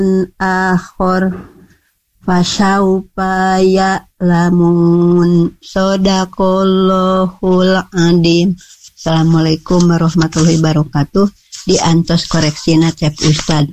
akhor fasaufa ya'lamun. Shadaqallahul adzim. Assalamualaikum warahmatullahi wabarakatuh. Diantos koreksina Cep Ustad.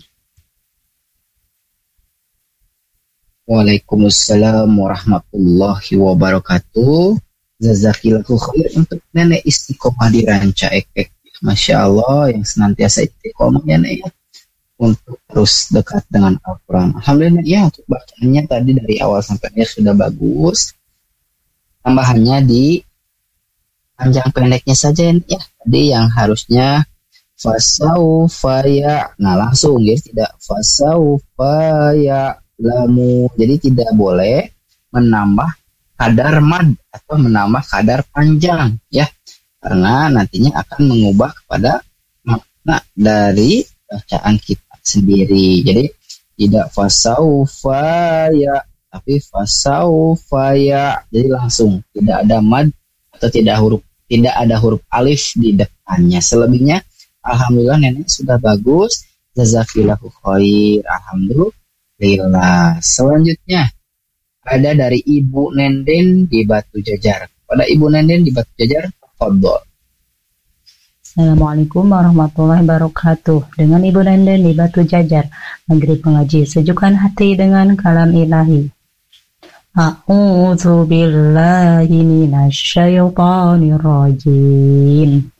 Waalaikumsalam warahmatullahi wabarakatuh. Jazakillahu khair untuk nenek istiqomah di Ranca Ekek. Masya Allah yang senantiasa istiqomah ya Nek ya, untuk terus dekat dengan Al-Quran. Alhamdulillah ya, untuk bacaannya tadi dari awal sampai akhir sudah bagus. Tambahannya di panjang pendeknya saja ya. Tadi yang harusnya fasaufa ya, nah langsung ya, tidak fasaufa ya lamu. Jadi tidak boleh menambah kadar mad atau menambah kadar panjang ya, karena nantinya akan mengubah kepada makna dari bacaan kita sendiri. Jadi tidak fasaufa ya, tapi fasaufa ya. Jadi langsung, tidak ada mad atau tidak ada huruf alif di depannya. Selebihnya alhamdulillah nenek sudah bagus. Jazakillahu khair. Alhamdulillah. Selanjutnya ada dari Ibu Nenden di Batu Jajar. Pada Ibu Nenden di Batu Jajar, tafadhol. Assalamualaikum warahmatullahi wabarakatuh. Dengan Ibu Nenden di Batu Jajar, Negeri Pengaji, sejukkan hati dengan kalam ilahi. A'udzu billahi minasyaitonir rajim.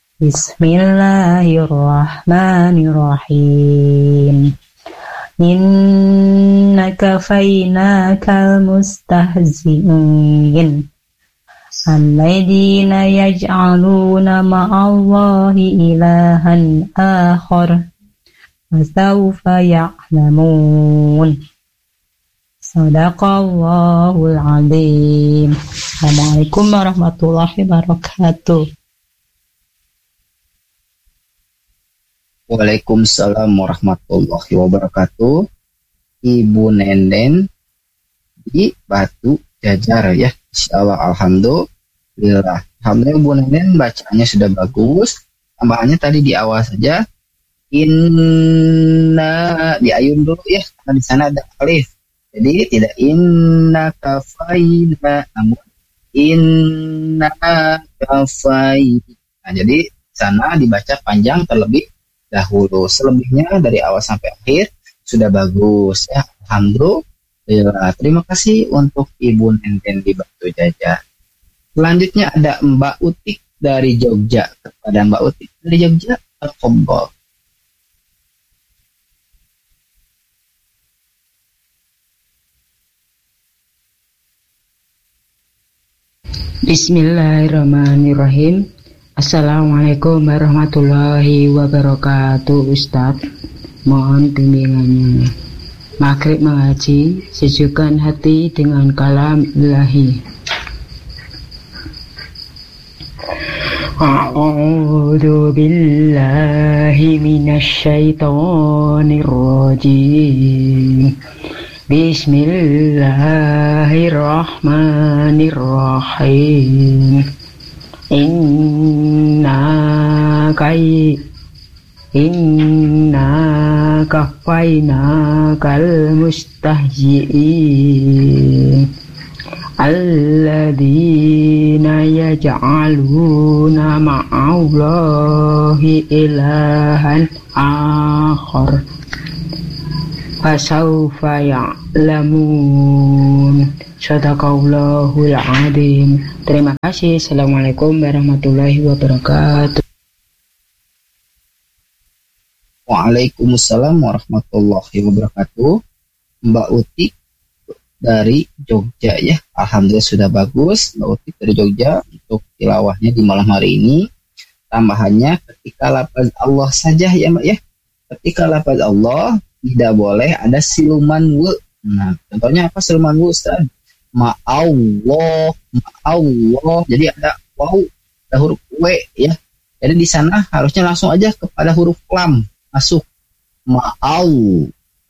Bismillahirrahmanirrahim. Inna kafainakal mustahzi'in alladzina yaj'aluna ma'allahi ilahan akhar fasawfa ya'lamun. Shadaqallahul adzim. Assalamualaikum warahmatullahi wabarakatuh. Waalaikumsalam warahmatullahi wabarakatuh. Ibu Nenden di Batu Jajar ya. Insyaallah alhamdulillah. Alhamdulillah Ibu Nenden bacaannya sudah bagus. Tambahannya tadi di awal saja. Inna diayun dulu ya, karena di sana ada alif. Jadi tidak inna kafaina, namun inna kafaina. Nah, jadi sana dibaca panjang terlebih dahulu. Selebihnya dari awal sampai akhir sudah bagus ya. Alhamdulillah. Terima kasih untuk Ibu Nenden di Batu Jajar. Selanjutnya ada Mbak Utik dari Jogja. Kepada Mbak Utik dari Jogja, tafadhol. Bismillahirrahmanirrahim. Assalamualaikum warahmatullahi wabarakatuh. Ustaz, mohon bimbingannya. Maghrib mengaji, sejukkan hati dengan kalam ilahi. A'udzu billahi minasyaitonir rajim. Bismillahirrahmanirrahim. Inna kafainakal mustahzi'in alladzina yaj'aluna ma'allahi ilahan akhar fasawfa ya'lamun. Shadaqallahul adzim. Terima kasih. Assalamualaikum warahmatullahi wabarakatuh. Waalaikumsalam warahmatullahi wabarakatuh. Mbak Utik dari Jogja ya. Alhamdulillah sudah bagus Mbak Utik dari Jogja untuk tilawahnya di malam hari ini. Tambahannya ketika lafaz Allah saja ya Mbak ya. Ketika lafaz Allah tidak boleh ada siluman wu. Nah, contohnya apa siluman wu Ustaz? Ma'allah. Jadi ada waw, ada huruf w ya. Jadi di sana harusnya langsung aja kepada huruf lam masuk. Ma'al.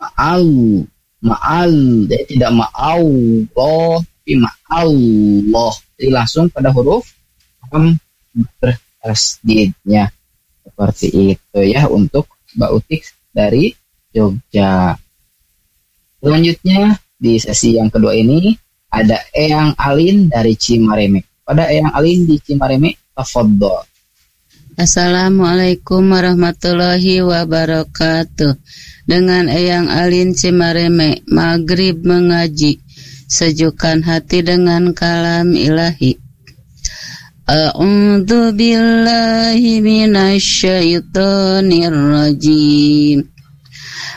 Jadi tidak ma'allah, tapi ma'allah. Jadi langsung pada huruf lam bertasdidnya. Seperti itu ya untuk Mbak Utik dari Jogja. Selanjutnya di sesi yang kedua ini ada Eyang Alin dari Cimareme. Pada Eyang Alin di Cimareme, tafadhol. Assalamualaikum warahmatullahi wabarakatuh. Dengan Eyang Alin Cimareme, maghrib mengaji, sejukkan hati dengan kalam ilahi. A'udzu billahi minasyaitonir rajim.